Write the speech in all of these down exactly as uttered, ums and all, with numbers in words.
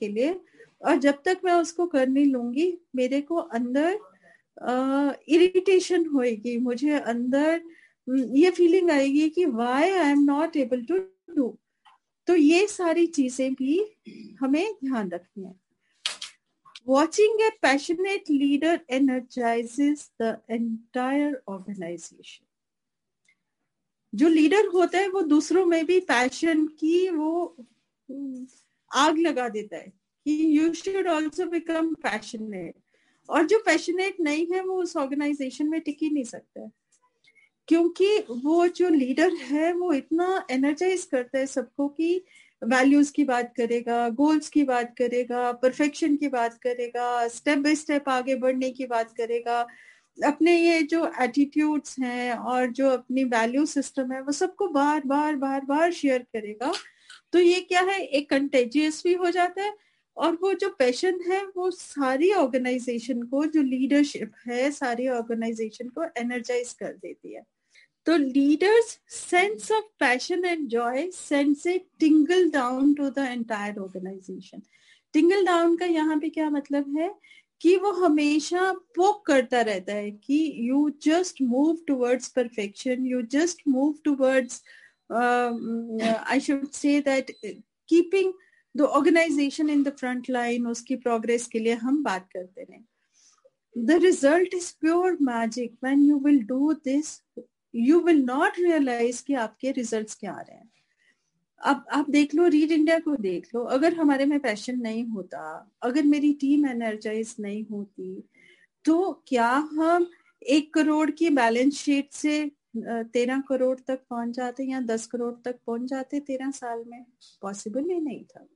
के लिए, और जब तक मैं उसको कर नहीं लूंगी मेरे को अंदर इरिटेशन होएगी, मुझे अंदर ये फीलिंग आएगी कि why I am not able to do. तो ये सारी चीजें भी हमें ध्यान रखनी है। Watching a passionate leader energizes the entire organization. जो लीडर होता है वो दूसरों में भी पैशन की वो आग लगा देता है कि you should also become passionate, और जो पैशनेट नहीं है वो उस ऑर्गेनाइजेशन में टिक ही नहीं सकता है, क्योंकि वो जो लीडर है वो इतना एनर्जाइज करता है सबको कि वैल्यूज की बात करेगा, गोल्स की बात करेगा, परफेक्शन की बात करेगा, स्टेप बाय स्टेप आगे बढ़ने की बात करेगा, अपने ये जो एटीट्यूड्स हैं और जो अपनी वैल्यू सिस्टम है वो सबको बार बार बार बार शेयर करेगा। तो ये क्या है, एक कंटेजियस भी हो जाता है, और वो जो पैशन है वो सारी ऑर्गेनाइजेशन को, जो लीडरशिप है सारी ऑर्गेनाइजेशन को एनर्जाइज कर देती है। तो leaders sense of passion and Joy sense A टिंगल down to the entire organisation. टिंगल down का यहाँ पे क्या मतलब है कि वो हमेशा पोक करता रहता है कि you just move towards perfection, you just move towards I should say that keeping the organisation in the front line. उसकी प्रोग्रेस के लिए हम बात करते रहे। The result is pure magic when you will do this, you will not realise कि आपके results क्या आ रहे हैं। अब आप देख लो, रीड इंडिया को देख लो, अगर हमारे में पैशन नहीं होता, अगर मेरी टीम एनर्जाइज नहीं होती, तो क्या हम एक करोड़ की बैलेंस शीट से तेरह करोड़ तक पहुंच जाते या दस करोड़ तक पहुंच जाते तेरह साल में? पॉसिबल ही नहीं था,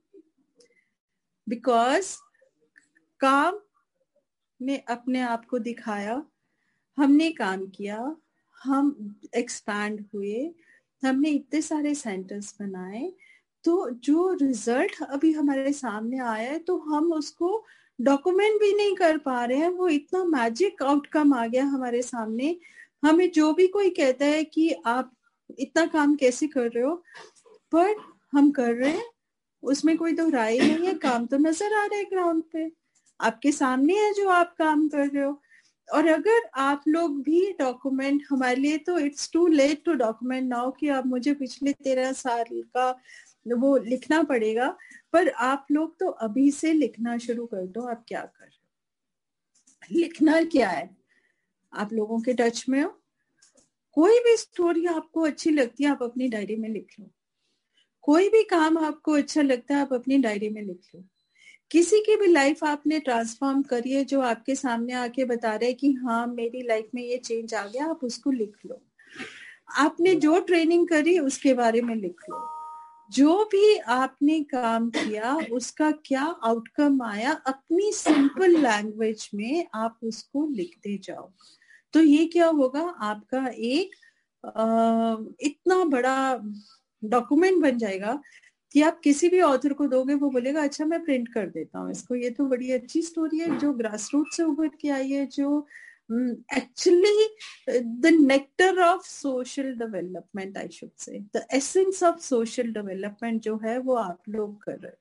बिकॉज काम ने अपने आप को दिखाया, हमने काम किया, हम एक्सपैंड हुए, हमने इतने सारे सेंटर्स बनाए, तो जो रिजल्ट अभी हमारे सामने आया है तो हम उसको डॉक्यूमेंट भी नहीं कर पा रहे हैं। वो इतना मैजिक आउटकम आ गया हमारे सामने। हमें जो भी कोई कहता है कि आप इतना काम कैसे कर रहे हो, पर हम कर रहे हैं, उसमें कोई तो राय नहीं है, काम तो नजर आ रहा है ग्राउंड पे, आपके सामने है जो आप काम कर रहे हो। और अगर आप लोग भी डॉक्यूमेंट, हमारे लिए तो it's to late to document now कि अब मुझे पिछले तेरह साल का वो लिखना पड़ेगा, पर आप लोग तो अभी से लिखना शुरू कर दो। आप क्या कर रहे हो, लिखना क्या है, आप लोगों के टच में हो, कोई भी स्टोरी आपको अच्छी लगती है आप अपनी डायरी में लिख लो, कोई भी काम आपको अच्छा लगता है आप अपनी डायरी में लिख लो। किसी की भी लाइफ आपने ट्रांसफॉर्म करी है जो आपके सामने आके बता रहे कि हाँ मेरी लाइफ में ये चेंज आ गया, आप उसको लिख लो। आपने जो ट्रेनिंग करी उसके बारे में लिख लो। जो भी आपने काम किया उसका क्या आउटकम आया, अपनी सिंपल लैंग्वेज में आप उसको लिखते जाओ। तो ये क्या होगा, आपका एक आ, इतना बड़ा डॉक्यूमेंट बन जाएगा कि आप किसी भी ऑथर को दोगे वो बोलेगा अच्छा मैं प्रिंट कर देता हूँ इसको, ये तो बड़ी अच्छी स्टोरी है जो ग्रास रूट से उभर के आई है, जो actually the nectar of social development, I should say the essence of social development जो है वो आप लोग कर रहे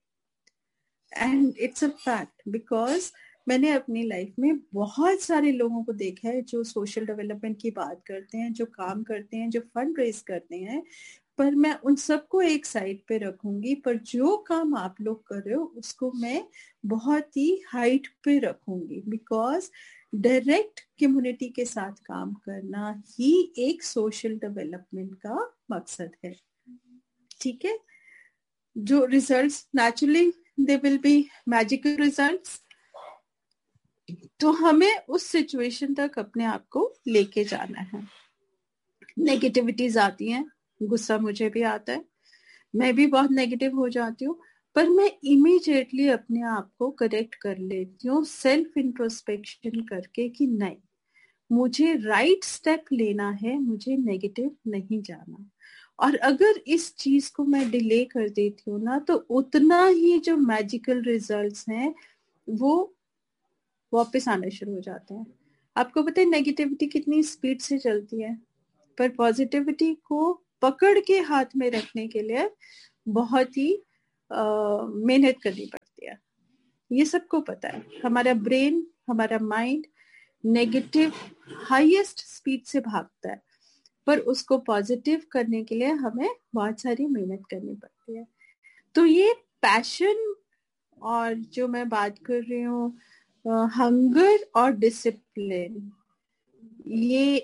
हो। And it's a fact, because मैंने अपनी लाइफ में बहुत सारे लोगों को देखा है जो सोशल डेवलपमेंट की बात करते हैं, जो काम करते हैं, जो फंड रेज करते हैं, पर मैं उन सबको एक साइड पे रखूंगी, पर जो काम आप लोग कर रहे हो उसको मैं बहुत ही हाइट पे रखूंगी, बिकॉज डायरेक्ट कम्युनिटी के साथ काम करना ही एक सोशल डेवलपमेंट का मकसद है। ठीक है, जो results naturally they will be magical results, तो हमें उस सिचुएशन तक अपने आप को लेके जाना है। नेगेटिविटीज आती हैं, गुस्सा मुझे भी आता है, मैं भी बहुत नेगेटिव हो जाती हूँ, पर मैं इमीडिएटली अपने आप को करेक्ट कर लेती हूँ सेल्फ इंट्रोस्पेक्शन करके कि नहीं, मुझे राइट स्टेप लेना है, मुझे नेगेटिव नहीं जाना। और अगर इस चीज को मैं डिले कर देती हूँ ना, तो उतना ही जो मैजिकल रिजल्ट्स हैं वो वापस आने शुरू हो जाते हैं। आपको पता है नेगेटिविटी कितनी स्पीड से चलती है, पर पॉजिटिविटी को पकड़ के हाथ में रखने के लिए बहुत ही मेहनत करनी पड़ती है। ये सबको पता है। हमारा ब्रेन, हमारा माइंड नेगेटिव हाईएस्ट स्पीड से भागता है, पर उसको पॉजिटिव करने के लिए हमें बहुत सारी मेहनत करनी पड़ती है। तो ये पैशन और जो मैं बात कर रही हूँ हंगर और डिसिप्लिन, ये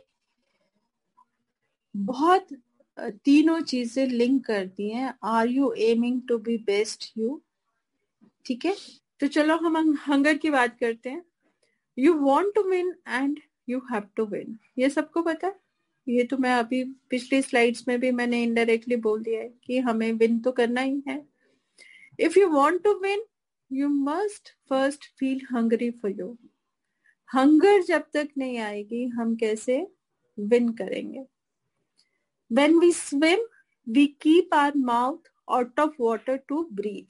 बहुत तीनों चीजें लिंक करती हैं। Are you aiming to be best you? ठीक है, तो चलो हम हंगर की बात करते हैं। You want to win and you have to win, ये सबको पता है। ये तो मैं अभी पिछली स्लाइड्स में भी मैंने इनडायरेक्टली बोल दिया है कि हमें विन तो करना ही है। If you want to win you must first feel hungry for you. Hunger जब तक नहीं आएगी हम कैसे विन करेंगे? When we swim, we keep our mouth out of water to breathe.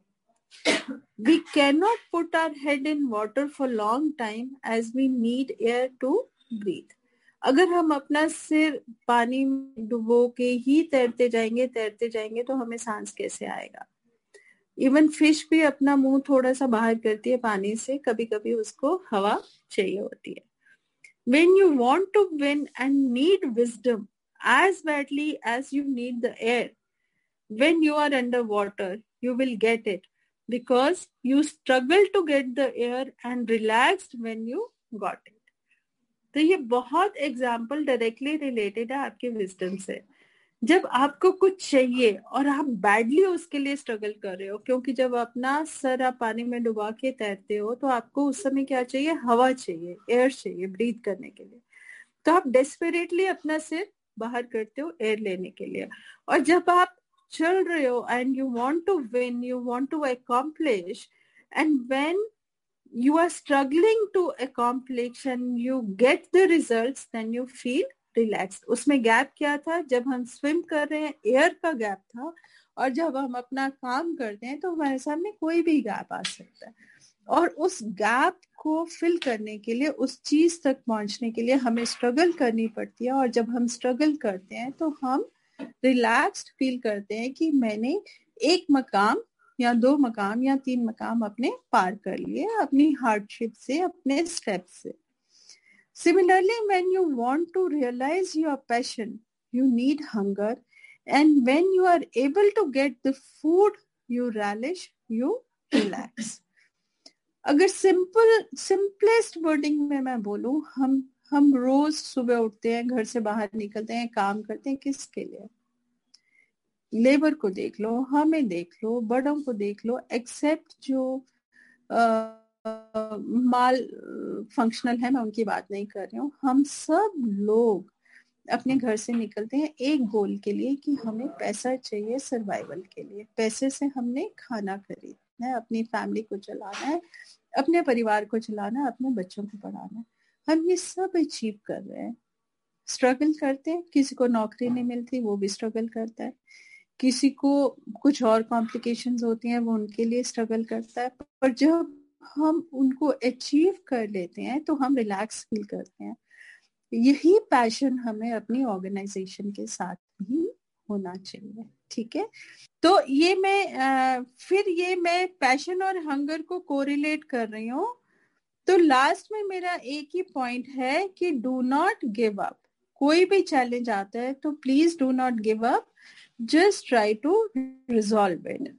We cannot put our head in water for long time as we need air to breathe. अगर हम अपना सिर पानी में डुबो के ही तैरते जाएंगे तैरते जाएंगे तो हमें सांस कैसे आएगा? इवन फिश भी अपना मुंह थोड़ा सा बाहर करती है पानी से, कभी कभी उसको हवा चाहिए होती है। When you want to win and need wisdom as badly as you need the air, when you are underwater, you will get it because you struggle to get the air and relaxed when you got it. तो ये बहुत example directly related है आपके wisdom से। जब आपको कुछ चाहिए और आप बैडली उसके लिए स्ट्रगल कर रहे हो, क्योंकि जब अपना सर आप पानी में डुबा के तैरते हो तो आपको उस समय क्या चाहिए? हवा चाहिए, एयर चाहिए ब्रीथ करने के लिए। तो आप डेस्परेटली अपना सिर बाहर करते हो एयर लेने के लिए। और जब आप चल रहे हो and you want to win, you want to accomplish, and when you are struggling to accomplish and you get the results, then you feel relaxed. उसमें गैप क्या था? जब हम स्विम कर रहे हैं एयर का गैप था, और जब हम अपना काम करते हैं तो हमारे सामने कोई भी गैप आ सकता है, और उस गैप को फिल करने के लिए, उस चीज तक पहुंचने के लिए हमें स्ट्रगल करनी पड़ती है। और जब हम स्ट्रगल करते हैं तो हम रिलैक्स्ड फील करते हैं कि मैंने एक मकाम या दो मकाम या तीन मकाम अपने पार कर लिए अपनी हार्डशिप से, अपने स्टेप से। Similarly, when you want to realize your passion, you need hunger, and when you are able to get the food you relish, you relax. अगर सिंपल सिंपलेस्ट वर्डिंग में मैं बोलूं, हम हम रोज सुबह उठते हैं, घर से बाहर निकलते हैं, काम करते हैं, किसके लिए? लेबर को देख लो, हमें देख लो, बड़ों को देख लो, एक्सेप्ट जो माल फंक्शनल है, मैं उनकी बात नहीं कर रही हूँ। हम सब लोग अपने घर से निकलते हैं एक गोल के लिए कि हमें पैसा चाहिए सर्वाइवल के लिए। पैसे से हमने खाना खरीदना है, अपनी फैमिली को चलाना है, अपने परिवार को चलाना है, अपने बच्चों को पढ़ाना है। हम ये सब अचीव कर रहे हैं, स्ट्रगल करते हैं। किसी को नौकरी नहीं मिलती, वो भी स्ट्रगल करता है। किसी को कुछ और कॉम्प्लिकेशंस होती हैं, वो उनके लिए स्ट्रगल करता है। पर जब हम उनको अचीव कर लेते हैं तो हम रिलैक्स फील करते हैं। यही पैशन हमें अपनी ऑर्गेनाइजेशन के साथ भी होना चाहिए। ठीक है, तो ये मैं आ, फिर ये मैं पैशन और हंगर को कोरिलेट कर रही हूँ। तो लास्ट में मेरा एक ही पॉइंट है कि डू नॉट गिव अप। कोई भी चैलेंज आता है तो please do not give up, just try to resolve it.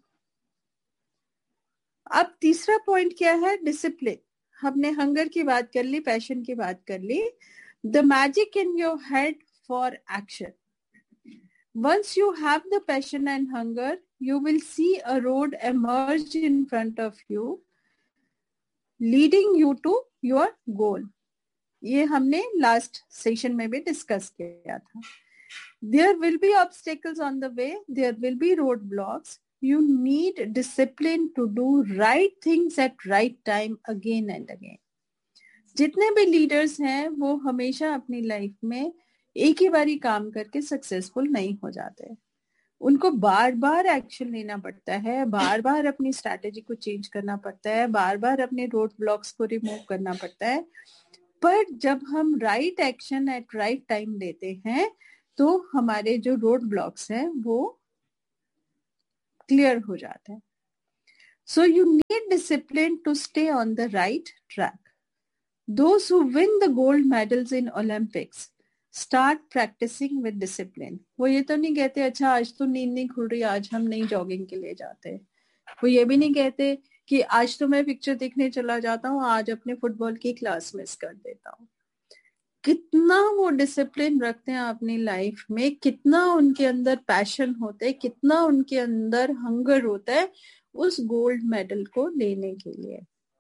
अब तीसरा पॉइंट क्या है? डिसिप्लिन। हमने हंगर की बात कर ली, पैशन की बात कर ली। The magic in your head for action. Once you have the passion and hunger, you will see a road emerge in front of you, leading you to your goal. ये हमने last session में भी discuss किया था। There will be obstacles on the way. There will be roadblocks. You need discipline to do right things at right time again and again. जितने भी leaders हैं वो हमेशा अपनी लाइफ में एक ही बारी काम करके सक्सेसफुल नहीं हो जाते। उनको बार बार एक्शन लेना पड़ता है, बार बार अपनी स्ट्रैटेजी को चेंज करना पड़ता है, बार बार अपने रोड ब्लॉक्स को रिमूव करना पड़ता है। पर जब हम right action at right time लेते हैं तो हमारे जो रोड ब्लॉक्स हैं वो क्लियर हो जाते हैं। So you need discipline to stay on the right track. Those who win the gold medals in Olympics start practicing with discipline. वो ये तो नहीं कहते अच्छा आज तो नींद नहीं खुल रही, आज हम नहीं जॉगिंग के लिए जाते. वो ये भी नहीं कहते कि आज तो मैं पिक्चर देखने चला जाता हूँ, आज अपने फुटबॉल की क्लास मिस कर देता हूँ. कितना वो डिसिप्लिन रखते हैं अपनी लाइफ में, कितना उनके अंदर पैशन होता है, कितना उनके अंदर हंगर होता है उस गोल्ड मेडल को लेने के लिए.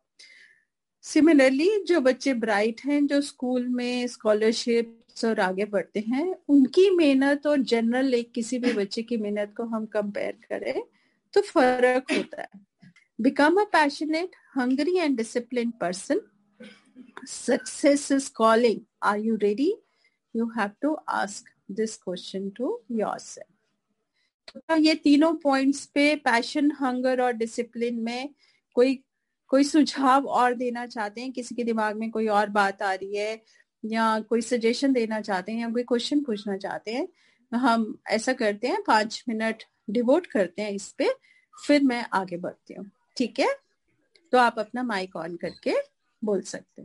सिमिलरली जो बच्चे ब्राइट हैं, जो स्कूल में स्कॉलरशिप्स और आगे बढ़ते हैं, उनकी मेहनत और जनरल एक किसी भी बच्चे की मेहनत को हम कंपेयर करें तो फर्क होता है. Become a passionate, hungry and discipline person. Success is calling. Are you ready? You have to ask this question to yourself. तो ये तीनों पॉइंट्स पे पैशन, हंगर और डिसिप्लिन में कोई कोई सुझाव और देना चाहते हैं, किसी के दिमाग में कोई और बात आ रही है या कोई सजेशन देना चाहते हैं या कोई क्वेश्चन पूछना चाहते हैं, हम ऐसा करते हैं पांच मिनट डिवोट करते हैं इस पे, फिर मैं आगे बढ़ती हूँ. ठीक है, तो आप अपना माइक ऑन करके बोल सकते हैं.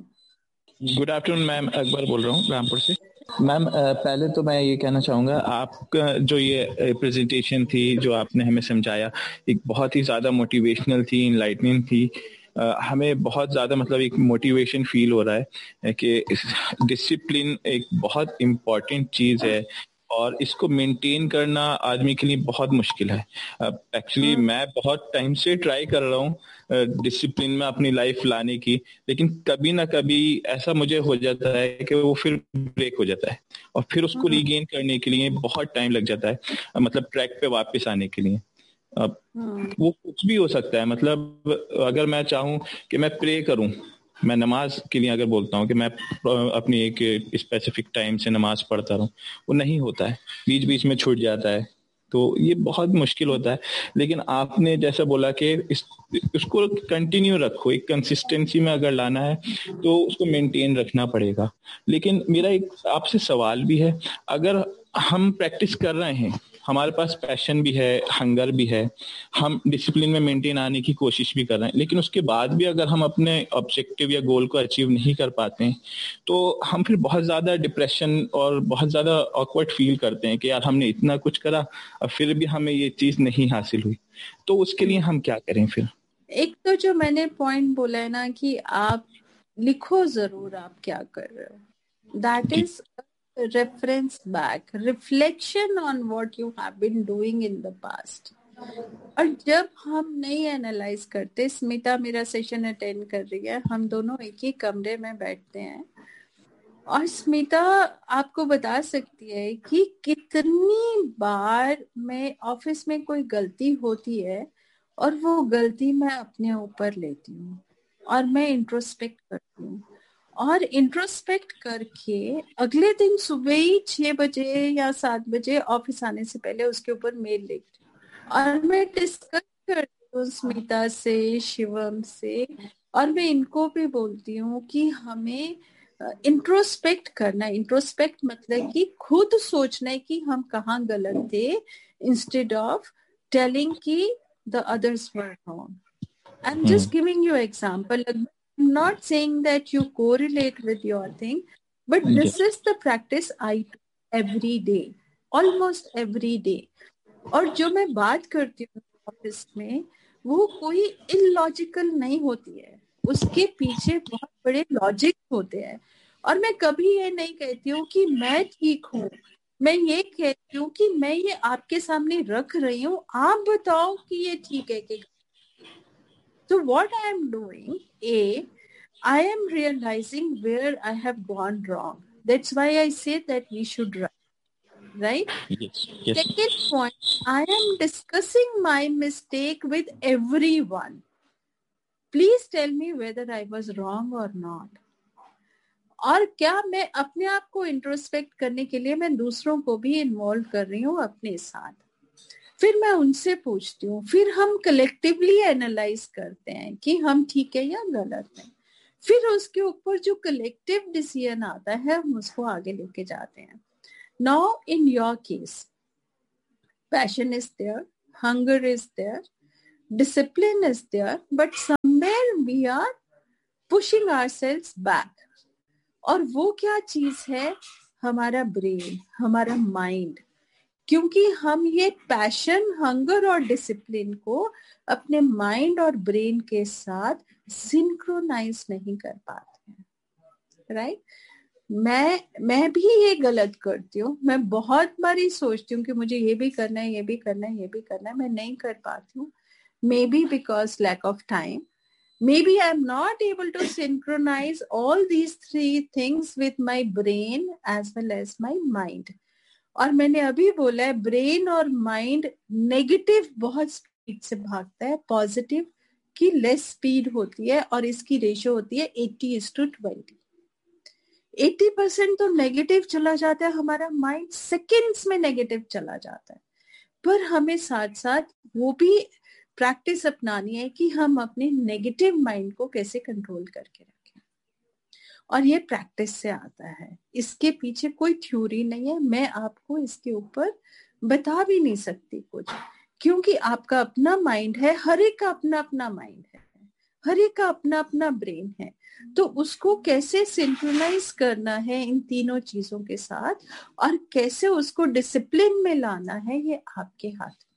गुड आफ्टरनून मैम, अकबर बोल रहा हूँ रामपुर से. मैम पहले तो मैं ये कहना चाहूँगा, आपका जो ये प्रेजेंटेशन थी जो आपने हमें समझाया, एक बहुत ही ज़्यादा मोटिवेशनल थी, इनलाइटनिंग थी. Uh, हमें बहुत ज़्यादा मतलब एक मोटिवेशन फील हो रहा है कि डिसिप्लिन एक बहुत इम्पॉर्टेंट चीज़ है और इसको मेंटेन करना आदमी के लिए बहुत मुश्किल है. एक्चुअली uh, मैं बहुत टाइम से ट्राई कर रहा हूँ डिसिप्लिन uh, में अपनी लाइफ लाने की, लेकिन कभी ना कभी ऐसा मुझे हो जाता है कि वो फिर ब्रेक हो जाता है और फिर उसको रीगेन करने के लिए बहुत टाइम लग जाता है, मतलब ट्रैक पे वापस आने के लिए. अब वो कुछ भी हो सकता है, मतलब अगर मैं चाहूँ कि मैं प्रे करूँ, मैं नमाज के लिए अगर बोलता हूँ कि मैं अपनी एक स्पेसिफिक टाइम से नमाज पढ़ता रहूँ, वो नहीं होता है, बीच बीच में छूट जाता है, तो ये बहुत मुश्किल होता है. लेकिन आपने जैसा बोला कि इस उसको कंटिन्यू रखो, एक कंसिस्टेंसी में अगर लाना है तो उसको मेंटेन रखना पड़ेगा. लेकिन मेरा एक आपसे सवाल भी है, अगर हम प्रैक्टिस कर रहे हैं, हमारे पास पैशन भी है, हंगर भी है, हम डिसिप्लिन में मेंटेन आने की कोशिश भी कर रहे हैं, लेकिन उसके बाद भी अगर हम अपने ऑब्जेक्टिव या गोल को अचीव नहीं कर पाते हैं तो हम फिर बहुत ज़्यादा डिप्रेशन और बहुत ज़्यादा ऑकवर्ड फील करते हैं कि यार हमने इतना कुछ करा और फिर भी हमें ये चीज़ नहीं हासिल हुई. तो उसके लिए हम क्या करें फिर? एक तो जो मैंने पॉइंट बोला है ना कि आप लिखो जरूर आप क्या कर रहे हो, that is reference back, reflection on what you have been doing in the past. और जब हम नहीं एनालाइज करते, स्मिता मेरा सेशन अटेंड कर रही है, हम दोनों एक ही कमरे में बैठते हैं और स्मिता आपको बता सकती है कि कितनी बार मैं ऑफिस में कोई गलती होती है और वो गलती मैं अपने ऊपर लेती हूँ और मैं इंट्रोस्पेक्ट करती हूँ और इंट्रोस्पेक्ट करके अगले दिन सुबह ही छह बजे या सात बजे ऑफिस आने से पहले उसके ऊपर मेल लिखती हूँ और मैं डिस्कस करती हूँ स्मिता से, शिवम से, और मैं इनको भी बोलती हूँ कि हमें इंट्रोस्पेक्ट करना. इंट्रोस्पेक्ट मतलब कि खुद सोचना है कि हम कहाँ गलत थे, इंस्टेड ऑफ टेलिंग कि the others were wrong. I am just giving you example. I'm not saying that you correlate with your thing, but this is the practice I do every day, almost every day. और जो मैं बात करती हूँ office में वो कोई illogical नहीं होती है, उसके पीछे बहुत बड़े लॉजिक होते हैं. और मैं कभी ये नहीं कहती हूँ कि मैं ठीक हूँ, मैं ये कहती हूँ कि मैं ये आपके सामने रख रही हूँ, आप बताओ कि ये ठीक है कि. So what I am doing, A, I am realizing where I have gone wrong. That's why I say that we should write, right? Yes, yes. Second point, I am discussing my mistake with everyone. Please tell me whether I was wrong or not. और क्या मैं अपने आप को introspect करने के लिए मैं दूसरों को भी इन्वॉल्व कर रही हूँ अपने साथ. फिर मैं उनसे पूछती हूँ, फिर हम कलेक्टिवली एनालाइज करते हैं कि हम ठीक है या गलत है. फिर उसके ऊपर जो कलेक्टिव डिसीजन आता है हम उसको आगे लेके जाते हैं. Now in your case passion is there, hunger is there, discipline is there, but somewhere we are pushing ourselves back. और वो क्या चीज है? हमारा ब्रेन, हमारा माइंड, क्योंकि हम ये पैशन, हंगर और डिसिप्लिन को अपने माइंड और ब्रेन के साथ सिंक्रोनाइज नहीं कर पाते हैं, राइट? मैं मैं भी ये गलत करती हूँ. मैं बहुत बारी सोचती हूँ कि मुझे ये भी करना है, ये भी करना है, ये भी करना है, मैं नहीं कर पाती हूँ. May be because lack of time. Maybe I'm not able to synchronize all these three things with my brain as well as my mind. और मैंने अभी बोला है, ब्रेन और माइंड नेगेटिव बहुत स्पीड से भागता है, पॉजिटिव की लेस स्पीड होती है, और इसकी रेशियो होती है eighty is to twenty. Eighty percent तो नेगेटिव चला जाता है हमारा माइंड, सेकेंड्स में नेगेटिव चला जाता है. पर हमें साथ साथ वो भी प्रैक्टिस अपनानी है कि हम अपने नेगेटिव माइंड को कैसे कंट्रोल करके रखें, और ये प्रैक्टिस से आता है. इसके पीछे कोई थ्योरी नहीं है, मैं आपको इसके ऊपर बता भी नहीं सकती कुछ, क्योंकि आपका अपना माइंड है, हर एक का अपना अपना माइंड है, हर एक का अपना अपना ब्रेन है. तो उसको कैसे सिंक्रोनाइज करना है इन तीनों चीजों के साथ, और कैसे उसको डिसिप्लिन में लाना है, ये आपके हाथ में.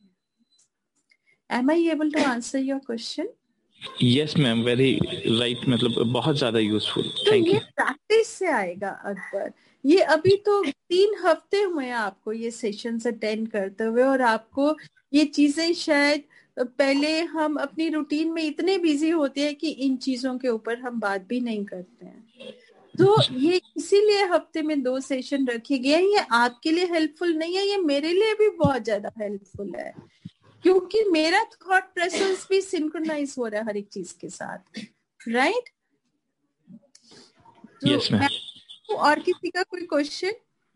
Am I able to answer your question? Yes, ma'am. Very right. मतलब बहुत ज्यादा यूजफुल. तो Thank ये you. प्रैक्टिस से आएगा अकबर. ये अभी तो तीन हफ्ते हुए हैं आपको ये सेशंस अटेंड करते हुए, और आपको ये चीजें शायद पहले हम अपनी रूटीन में इतने बिजी होते हैं कि इन चीजों के ऊपर हम बात भी नहीं करते हैं. तो ये इसीलिए हफ्ते में दो सेशन रखे गए हैं. ये आपके लिए हेल्पफुल नहीं है, ये मेरे लिए भी बहुत ज्यादा हेल्पफुल है, क्योंकि मेरा थॉट प्रोसेस भी सिंक्रोनाइज हो रहा है हर एक चीज के साथ, राइट? Yes, ma'am. तो और किसी का कोई क्वेश्चन?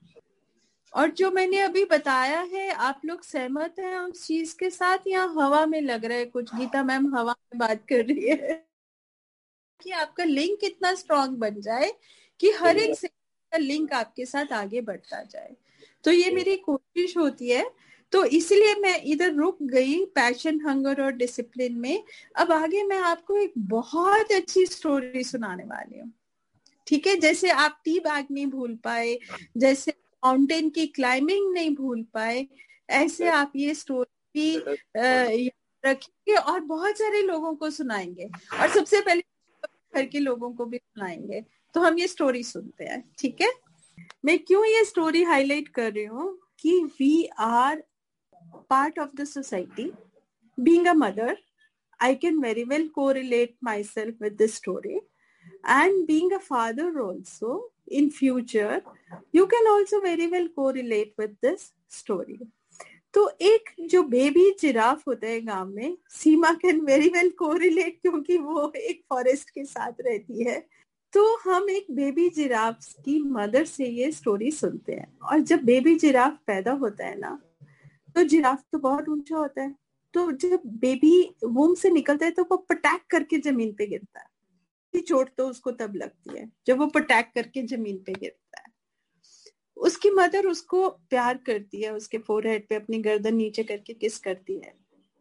और जो मैंने अभी बताया है, आप लोग सहमत हैं उस चीज के साथ, या हवा में लग रहा है कुछ? गीता मैम हवा में बात कर रही है कि आपका लिंक इतना स्ट्रांग बन जाए कि हर एक का लिंक आपके साथ आगे बढ़ता जाए. तो ये मेरी कोशिश होती है. तो इसलिए मैं इधर रुक गई पैशन, हंगर और डिसिप्लिन में. अब आगे मैं आपको एक बहुत अच्छी स्टोरी सुनाने वाली हूँ, ठीक है? जैसे आप टी बैग नहीं भूल पाए, जैसे माउंटेन की क्लाइंबिंग नहीं भूल पाए, ऐसे आप ये स्टोरी भी रखेंगे और बहुत सारे लोगों को सुनाएंगे, और सबसे पहले घर के लोगों को भी सुनाएंगे. तो हम ये स्टोरी सुनते हैं, ठीक है? मैं क्यों ये स्टोरी हाईलाइट कर रही हूँ कि we are part of the society. Being a mother, I can very well correlate myself with this story, and being a father also in future, you can also very well correlate with this story. तो एक जो baby giraffe होता है गांव में, सीमा can very well correlate, क्योंकि वो एक फॉरेस्ट के साथ रहती है. तो हम एक बेबी जिराफ की मदर से ये स्टोरी सुनते हैं. और जब बेबी जिराफ पैदा होता है ना, तो जिराफ तो बहुत ऊंचा होता है, तो जब बेबी वूम से निकलता है तो वो पटैक करके जमीन पे गिरता है. चोट तो उसको तब लगती है जब वो पटैक करके जमीन पे गिरता है. उसकी मदर उसको प्यार करती है, उसके फोरहेड पे अपनी गर्दन नीचे करके किस करती है,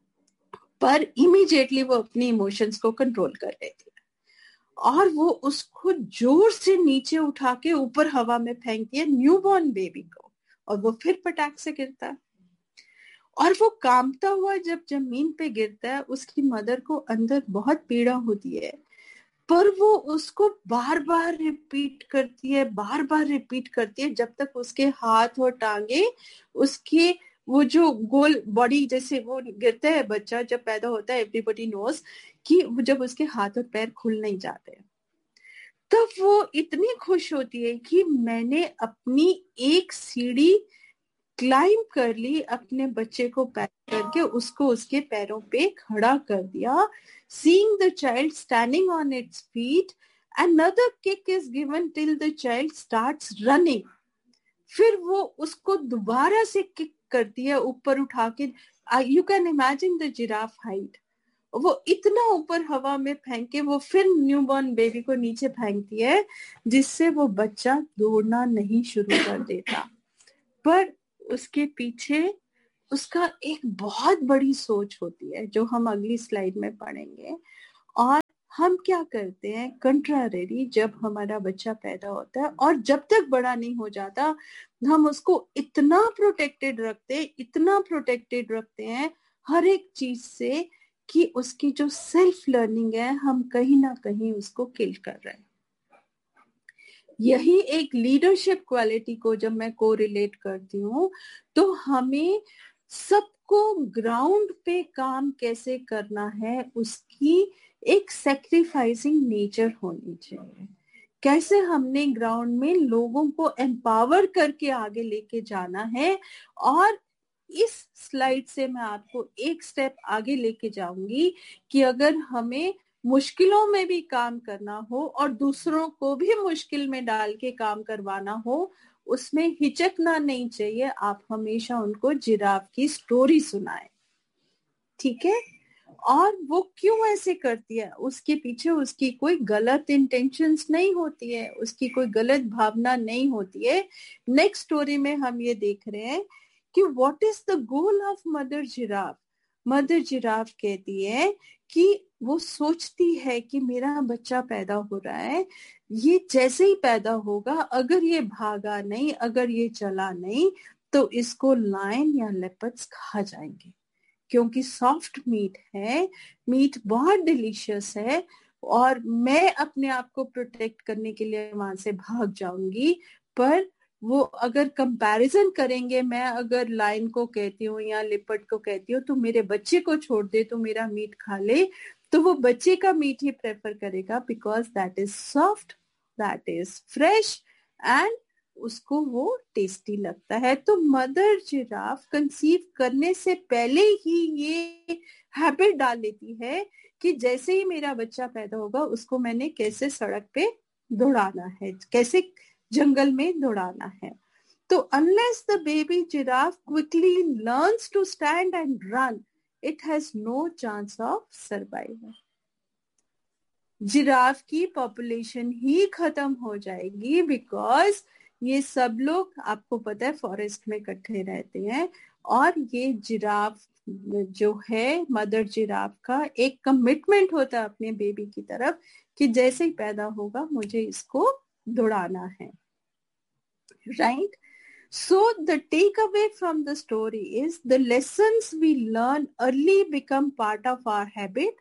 पर इमीडिएटली वो अपनी इमोशंस को कंट्रोल कर लेती है, और वो उसको जोर से नीचे उठा के ऊपर हवा में फेंकती है, न्यूबॉर्न बेबी को, और वो फिर पटाख से गिरता है. और वो कांपता हुआ जब जमीन पे गिरता है, उसकी मदर को अंदर बहुत पीड़ा होती है, पर वो उसको बार बार रिपीट करती है, बार बार रिपीट करती है, जब तक उसके हाथ और टांगे, उसके वो जो गोल बॉडी, जैसे वो गिरता है बच्चा जब पैदा होता है, एवरीबॉडी नोज कि जब उसके हाथ और पैर खुल नहीं जाते, तब वो इतनी खुश होती है कि मैंने अपनी एक सीढ़ी क्लाइंब कर ली, अपने बच्चे को पैक करके उसको उसके पैरों पे खड़ा कर दिया. Seeing the child standing on its feet, another kick is given till the child starts running. फिर वो उसको दोबारा से किक करती है ऊपर उठा के. You can imagine the giraffe height. वो इतना ऊपर हवा में फेंक के वो फिर न्यूबॉर्न बेबी को नीचे फेंकती है, जिससे वो बच्चा दौड़ना नहीं शुरू कर देता. पर उसके पीछे उसका एक बहुत बड़ी सोच होती है जो हम अगली स्लाइड में पढ़ेंगे। और हम क्या करते हैं कंट्रारी, जब हमारा बच्चा पैदा होता है और जब तक बड़ा नहीं हो जाता हम उसको इतना प्रोटेक्टेड रखते इतना प्रोटेक्टेड रखते हैं हर एक चीज से कि उसकी जो सेल्फ लर्निंग है हम कहीं ना कहीं उसको किल कर रहे हैं। यही एक लीडरशिप क्वालिटी को जब मैं कोरिलेट करती हूँ तो हमें सबको ग्राउंड पे काम कैसे करना है उसकी एक सैक्रिफाइसिंग नेचर होनी चाहिए। कैसे हमने ग्राउंड में लोगों को एम्पावर करके आगे लेके जाना है। और इस स्लाइड से मैं आपको एक स्टेप आगे लेके जाऊंगी कि अगर हमें मुश्किलों में भी काम करना हो और दूसरों को भी मुश्किल में डाल के काम करवाना हो उसमें हिचकना नहीं चाहिए। आप हमेशा उनको जिराफ की स्टोरी सुनाएं, ठीक है। और वो क्यों ऐसे करती है उसके पीछे उसकी कोई गलत इंटेंशंस नहीं होती है, उसकी कोई गलत भावना नहीं होती है। नेक्स्ट स्टोरी में हम ये देख रहे हैं कि what is the goal of mother giraffe. Mother giraffe कहती है कि वो सोचती है कि मेरा बच्चा पैदा हो रहा है, ये जैसे ही पैदा होगा अगर ये भागा नहीं अगर ये चला नहीं तो इसको लायन या लेपर्ड्स खा जाएंगे, क्योंकि सॉफ्ट मीट है, मीट बहुत डिलीशियस है और मैं अपने आप को प्रोटेक्ट करने के लिए वहां से भाग जाऊंगी। पर वो अगर कंपैरिजन करेंगे, मैं अगर लायन को कहती हूँ या लिपर्ड को कहती हूँ तो मेरे बच्चे को छोड़ दे तो मेरा मीट खा ले, तो वो बच्चे का मीट ही प्रेफर करेगा because that is soft, that is fresh and उसको वो टेस्टी लगता है। तो मदर जिराफ कंसीव करने से पहले ही ये हैबिट डाल लेती है कि जैसे ही मेरा बच्चा पैदा होगा उसको मैंने कैसे सड़क पे दौड़ाना है, कैसे जंगल में दौड़ाना है। तो unless the baby giraffe quickly learns to stand and run it has no chance of survival. Giraffe की पॉपुलेशन ही खत्म हो जाएगी बिकॉज ये सब लोग आपको पता है फॉरेस्ट में इकट्ठे रहते हैं और ये जिराफ जो है मदर जिराफ का एक कमिटमेंट होता है अपने बेबी की तरफ कि जैसे ही पैदा होगा मुझे इसको दौड़ाना है, right. So the takeaway from the story is the lessons we learn early become part of our habit,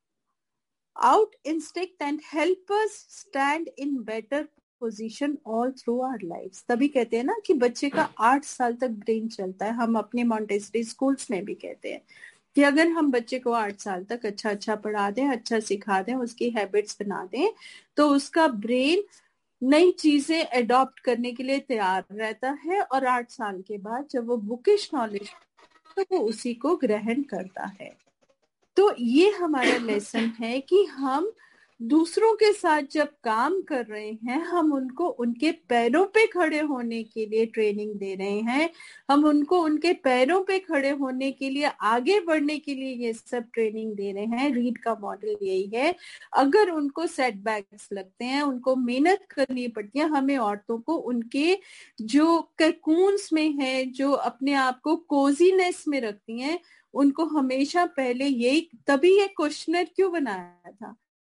out instinct and help us stand in better position all through our lives। तभी कहते हैं ना कि बच्चे का आठ साल तक ब्रेन चलता है। हम अपने मॉन्टेसरी स्कूल्स में भी कहते हैं कि अगर हम बच्चे को आठ साल तक अच्छा अच्छा पढ़ा दें, अच्छा सिखा दें, उसकी हैबिट्स बना दें तो उसका ब्रेन नई चीजें एडॉप्ट करने के लिए तैयार रहता है और आठ साल के बाद जब वो बुकिश नॉलेज तो वो उसी को ग्रहण करता है। तो ये हमारा लेसन है कि हम दूसरों के साथ जब काम कर रहे हैं हम उनको उनके पैरों पे खड़े होने के लिए ट्रेनिंग दे रहे हैं, हम उनको उनके पैरों पे खड़े होने के लिए आगे बढ़ने के लिए ये सब ट्रेनिंग दे रहे हैं। रीड का मॉडल यही है। अगर उनको सेटबैक्स लगते हैं, उनको मेहनत करनी पड़ती है, हमें औरतों को उनके जो कैकून्स में है, जो अपने आप को कोजीनेस में रखती हैं, उनको हमेशा पहले यही, तभी ये क्वेश्चनर क्यों बनाया था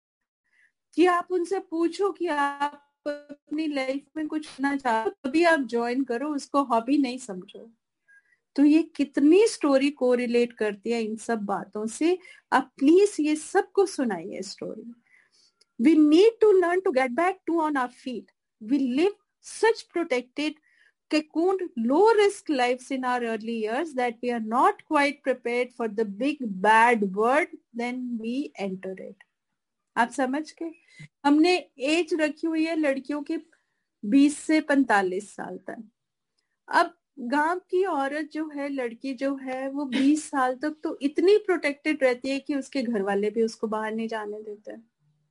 कि आप उनसे पूछो कि आप अपनी लाइफ में कुछ करना चाहो तभी आप ज्वाइन करो, उसको हॉबी नहीं समझो। तो ये कितनी स्टोरी कोरिलेट करती है इन सब बातों से। आप प्लीज ये सबको सुनाइए story. We need to learn to get back to on our feet. We live such protected cocooned low risk lives in our early years that we are not quite prepared for the big bad world then we enter it। आप समझ के हमने as रखी हुई है लड़कियों की बीस से पैंतालीस साल तक। अब गांव की औरत जो है, लड़की जो है, वो बीस साल तक तो इतनी प्रोटेक्टेड रहती है कि उसके घर वाले भी उसको बाहर नहीं जाने देते हैं।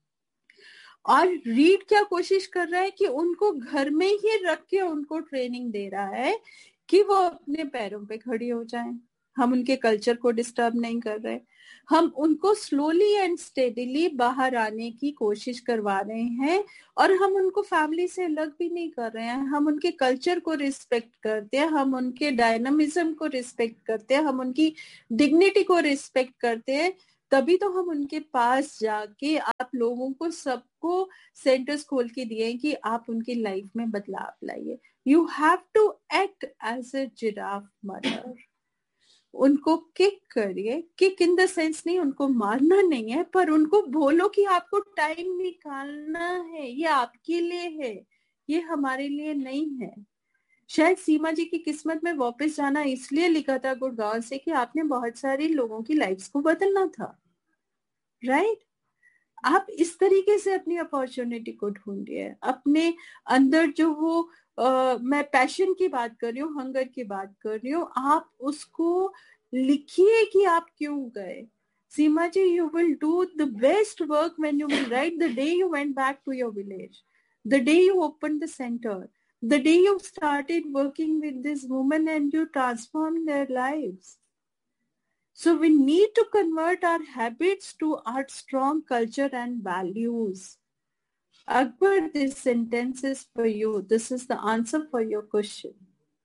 और रीड क्या कोशिश कर रहा है कि उनको घर में ही रख के उनको ट्रेनिंग दे रहा है कि वो अपने पैरों पे खड़ी हो जाएं। हम उनके कल्चर को डिस्टर्ब नहीं कर रहे। हम उनको स्लोली एंड स्टेडीली बाहर आने की कोशिश करवा रहे हैं, और हम उनको फैमिली से अलग भी नहीं कर रहे हैं। हम उनके कल्चर को रिस्पेक्ट करते हैं, हम उनके डायनामिज्म को रिस्पेक्ट करते हैं, हम उनकी डिग्निटी को रिस्पेक्ट करते हैं। तभी तो हम उनके पास जाके आप लोगों को सबको सेंटर्स खोल के दिए कि आप उनकी लाइफ में बदलाव लाइए। You have to act as a giraffe mother. उनको किक करिए, किक इन द सेंस नहीं, उनको मारना नहीं है, पर उनको बोलो कि आपको टाइम निकालना है, ये आपके लिए है, ये हमारे लिए नहीं है। शायद सीमा जी की किस्मत में वापस जाना इसलिए लिखा था गुड़गांव से कि आपने बहुत सारे लोगों की लाइफ्स को बदलना था, राइट? आप इस तरीके से अपनी अपॉर्चुनिटी को ढूंढिए। अपने अंदर जो वो Uh, मैं पैशन की बात कर रही हूँ, हंगर की बात कर रही हूँ, आप उसको लिखिए कि आप क्यों गए। सीमा जी, you will do the best work when you will write the day you went back to your village, the day you open the centre, the day you started working with this women and you transform their lives. So we need to convert our habits to our strong culture and values. Akbar, this sentence is for you. This is the answer for your question.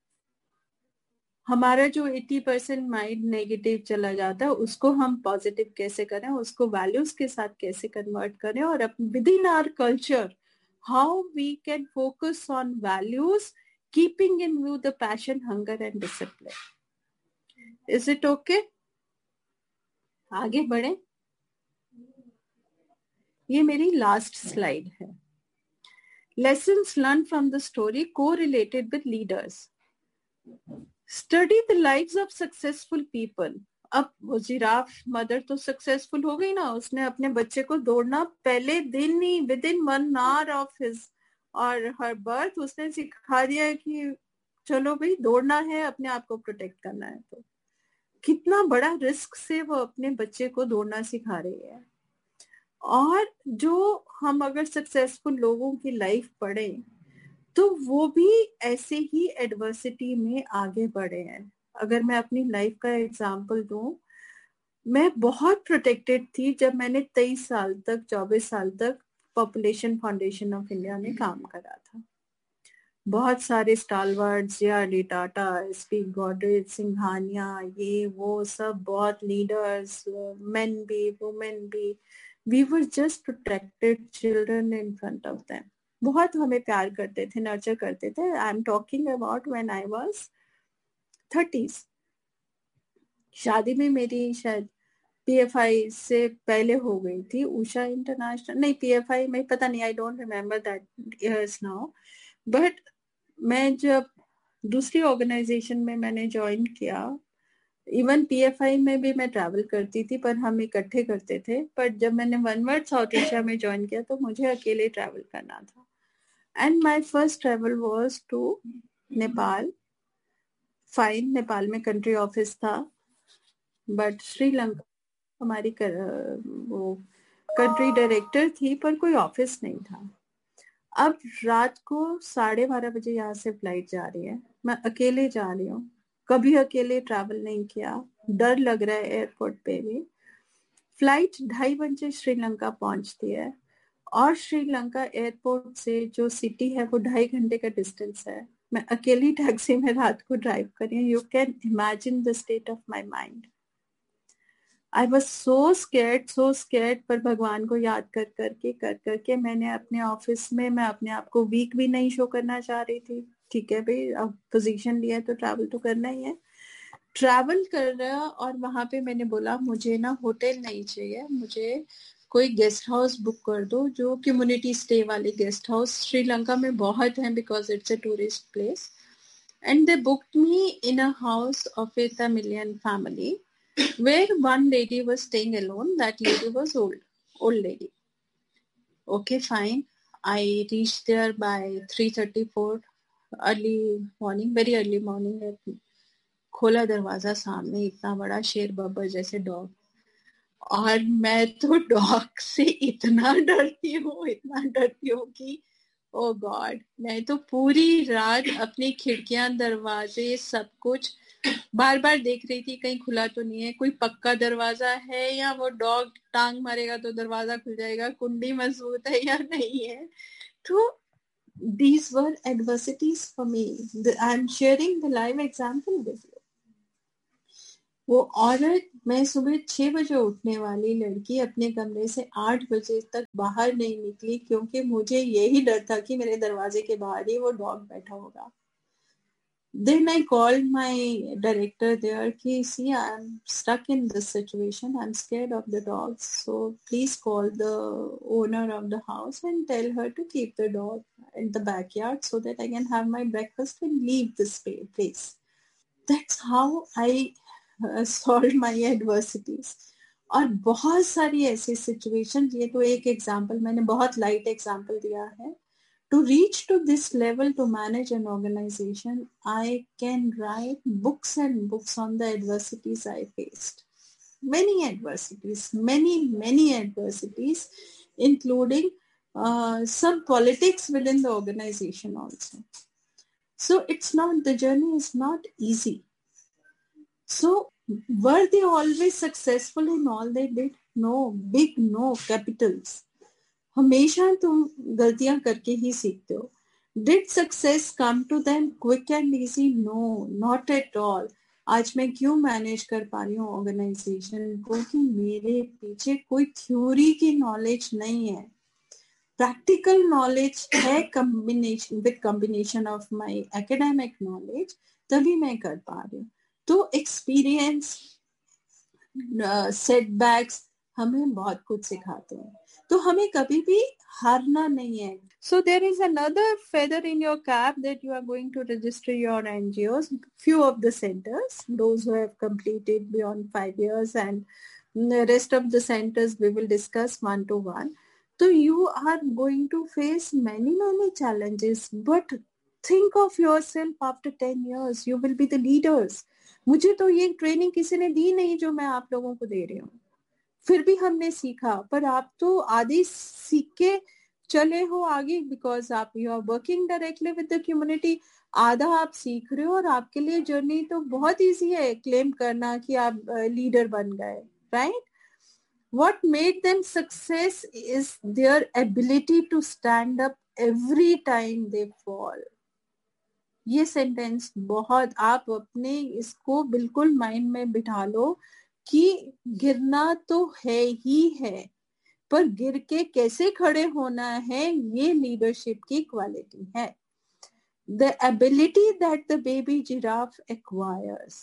हमारा जो अस्सी percent mind negative चला जाता है, उसको हम positive कैसे करें, उसको वैल्यूज के साथ कैसे कन्वर्ट करें, और with in our culture how we can focus on values, keeping in view the passion, hunger and discipline. Is it okay? आगे बढ़े. ये मेरी लास्ट स्लाइड है. Lessons learned from the story correlated with leaders. Study the lives of successful people. अब वो giraffe mother तो successful हो गई ना, उसने अपने बच्चे को दौड़ना पहले दिन ही, with in one hour of his और हर बर्थ, उसने सिखा दिया कि चलो भाई दौड़ना है, अपने आप को प्रोटेक्ट करना है. तो कितना बड़ा रिस्क से वो अपने बच्चे को दौड़ना सिखा रही है. और जो हम अगर सक्सेसफुल लोगों की लाइफ पढ़ें तो वो भी ऐसे ही एडवर्सिटी में आगे बढ़े हैं. अगर मैं अपनी लाइफ का एग्जांपल दूं, मैं बहुत प्रोटेक्टेड थी जब मैंने तेईस साल तक, चौबीस साल तक पॉपुलेशन फाउंडेशन ऑफ इंडिया में काम करा था. बहुत सारे स्टालवर्ड्स, जे R D Tata, S P Godrej, Singhania, ये वो सब बहुत लीडर्स, मेन भी वुमेन भी, we were just protected children in front of them. बहुत हमें प्यार करते थे, नर्चर करते थे. I am talking about when I was thirties. शादी में मेरी शायद पीएफआई से पहले हो गई थी, उषा इंटरनेशनल, नहीं पीएफआई में, पता नहीं, I don't remember that years now. But मैं जब दूसरी ऑर्गेनाइजेशन में मैंने ज्वाइन किया, इवन पीएफआई में भी मैं ट्रैवल करती थी, पर हम इकट्ठे करते थे. पर जब मैंने वन वर्ल्ड साउथ एशिया में ज्वाइन किया तो मुझे अकेले ट्रैवल करना था. And my first travel was to Nepal. Fine, Nepal में कंट्री ऑफिस था, बट श्रीलंका हमारी कर, वो कंट्री डायरेक्टर थी, पर कोई ऑफिस नहीं था. अब रात को साढ़े बारह बजे यहाँ से फ्लाइट जा रही है, मैं अकेले जा रही हूँ. कभी अकेले ट्रैवल नहीं किया, डर लग रहा है एयरपोर्ट पे भी. फ्लाइट ढाई बजे श्रीलंका पहुंचती है, और श्रीलंका एयरपोर्ट से जो सिटी है वो ढाई घंटे का डिस्टेंस है. मैं अकेली टैक्सी में रात को ड्राइव कर रही हूँ. You can imagine the state of my mind. I was so scared, so scared. पर भगवान को याद कर करके कर करके मैंने अपने ऑफिस में, मैं अपने आप को वीक भी नहीं शो करना चाह रही थी. ठीक है भाई, अब पोजीशन लिया तो ट्रैवल तो करना ही है. ट्रैवल कर रहा, और वहां पे मैंने बोला मुझे ना होटल नहीं चाहिए, मुझे कोई गेस्ट हाउस बुक कर दो, जो कम्युनिटी स्टे वाले गेस्ट हाउस श्रीलंका में बहुत हैं, because it's a tourist place. And they booked me in a house of A Tamilian family where one lady was staying alone. That lady was old, old lady. Okay, fine. I reached there by three thirty-four, early morning, very early morning. खोला दरवाजा, सामने इतना बड़ा शेर बब्बर जैसे dog. और मैं तो डॉग से इतना डरती हूँ, इतना डरती हूँ कि ओ गॉड. मैं तो पूरी रात अपनी खिड़कियां, दरवाजे, सब कुछ बार बार देख रही थी कहीं खुला तो नहीं है, कोई पक्का दरवाजा है या वो डॉग टांग मारेगा तो दरवाजा खुल जाएगा, कुंडी मजबूत है या नहीं है. तो these were adversities for me. I'm sharing the live example with you. वो औरत, मैं सुबह छह बजे उठने वाली लड़की अपने कमरे से आठ बजे तक बाहर नहीं निकली, क्योंकि मुझे यही डर था कि मेरे दरवाजे के बाहर ही वो डॉग बैठा होगा. Then I called my director there कि see, I'm stuck in this situation. I'm scared of the dogs. So please call the owner of the house and tell her to keep the dog in the backyard so that I can have my breakfast and leave this place. That's how I uh, solved my adversities. और बहुत सारी ऐसी situation, ये तो एक example, मैंने बहुत light example दिया है. To reach to this level, to manage an organization, I can write books and books on the adversities I faced. Many adversities, many, many adversities, including uh, some politics within the organization also. So it's not, the journey is not easy. So were they always successful in all they did? No, big no, capitals. हमेशा तुम गलतियां करके ही सीखते हो. Did success come to them quick and easy? No, not at all. आज मैं क्यों manage कर पा रही हूँ ऑर्गेनाइजेशन को, कि मेरे पीछे कोई थ्योरी की नॉलेज नहीं है, प्रैक्टिकल नॉलेज है, combination with combination of my academic knowledge, तभी मैं कर पा रही हूँ. तो एक्सपीरियंस, सेटबैक्स हमें बहुत कुछ सिखाते हैं, तो हमें कभी भी हारना नहीं है. So there is another feather in your cap that you are going to register your N G Os, few of the centers, those who have completed beyond five years, and the rest of the centers we will discuss one to one. So you are going to face many, many challenges, but think of yourself after ten years, you will be the leaders. मुझे तो ये training किसी ने दी नहीं जो मैं आप लोगों को दे रही हूँ, फिर भी हमने सीखा. पर आप तो आधे सीख के चले हो आगे, बिकॉज आप you are working directly with the community. आधा आप सीख रहे हो और आपके लिए जर्नी तो बहुत इजी है क्लेम करना कि आप लीडर बन गए, right? What made them success is their ability to stand up every time they fall. ये सेंटेंस बहुत, आप अपने इसको बिल्कुल माइंड में बिठा लो कि गिरना तो है ही है, पर गिर के कैसे खड़े होना है, ये लीडरशिप की क्वालिटी है. The ability that the baby giraffe acquires.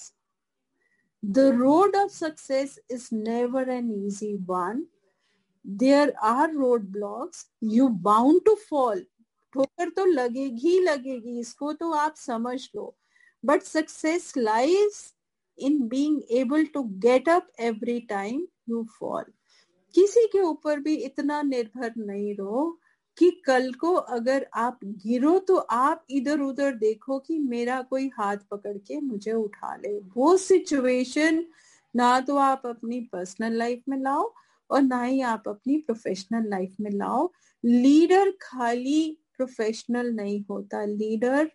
The road of success is never an easy one. There are roadblocks. You bound to fall. ठोकर तो लगेगी लगेगी, इसको तो आप समझ लो. But success lies in being able to get up every time you fall. किसी के ऊपर भी इतना निर्भर नहीं रहो कि कल को अगर आप गिरो तो आप इधर उधर देखो कि मेरा कोई हाथ पकड़ के मुझे उठा ले. वो सिचुएशन ना तो आप अपनी पर्सनल लाइफ में लाओ और ना ही आप अपनी प्रोफेशनल लाइफ में लाओ. लीडर खाली प्रोफेशनल नहीं होता, लीडर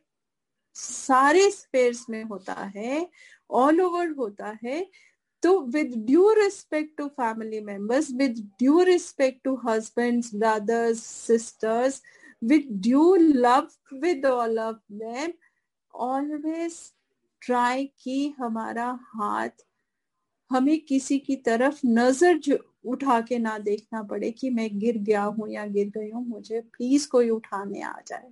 सारे स्पेयर्स में होता है, ऑल ओवर होता है. तो with due respect to family members, with due respect to husbands, brothers, sisters, with due love with all of them, always try कि हमारा हाथ, हमें किसी की तरफ नजर उठा के ना देखना पड़े कि मैं गिर गया हूं या गिर गई हूं, मुझे प्लीज कोई उठाने आ जाए.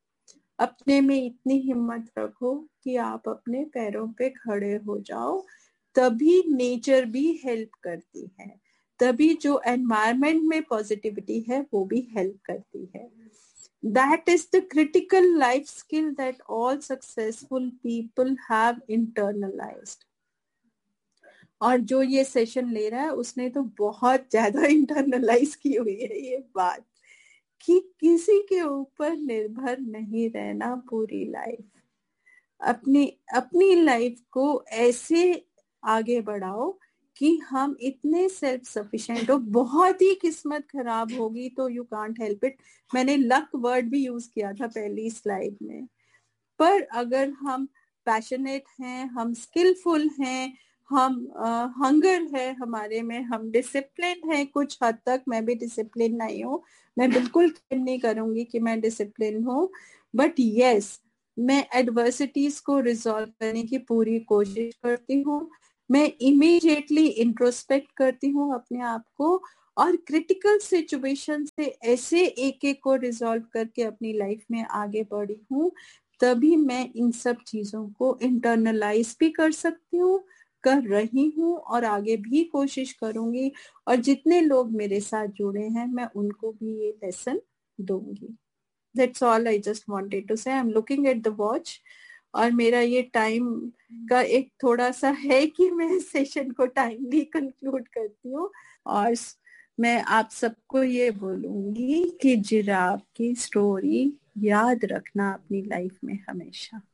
अपने में इतनी हिम्मत रखो कि आप अपने पैरों पे खड़े हो जाओ, तभी नेचर भी हेल्प करती है, तभी जो एनवायरनमेंट में पॉजिटिविटी है वो भी हेल्प करती है. That is the critical life skill that all successful people have internalized. और जो ये सेशन ले रहा है उसने तो बहुत ज्यादा इंटरनलाइज की हुई है ये बात कि किसी के ऊपर निर्भर नहीं रहना पूरी लाइफ. अपनी अपनी लाइफ को ऐसे आगे बढ़ाओ कि हम इतने सेल्फ सफिशिएंट हो. बहुत ही किस्मत खराब होगी तो यू कांट हेल्प इट. मैंने लक वर्ड भी यूज किया था पहली स्लाइड में, पर अगर हम पैशनेट हैं, हम स्किलफुल हैं, हम हंगर uh, है हमारे में, हम डिसिप्लिन है कुछ हद तक। मैं भी डिसिप्लिन नहीं हूँ, मैं बिल्कुल क्लेम नहीं करूंगी कि मैं डिसिप्लिन हूँ, बट यस मैं एडवर्सिटीज को रिजॉल्व करने की पूरी कोशिश करती हूँ। मैं इमीडिएटली इंट्रोस्पेक्ट करती हूँ अपने आप को, और क्रिटिकल सिचुएशन से ऐसे एक एक को रिजॉल्व करके अपनी लाइफ में आगे बढ़ी हूँ। तभी मैं इन सब चीजों को इंटरनलाइज भी कर सकती हूँ, कर रही हूँ, और आगे भी कोशिश करूंगी। और जितने लोग मेरे साथ जुड़े हैं मैं उनको भी ये लेसन दूंगी। That's all I just wanted to say. I'm looking at the watch, और मेरा ये टाइम का एक थोड़ा सा है कि मैं सेशन को टाइमली कंक्लूड करती हूँ। और मैं आप सबको ये बोलूंगी कि जिराफ की स्टोरी याद रखना अपनी लाइफ में हमेशा।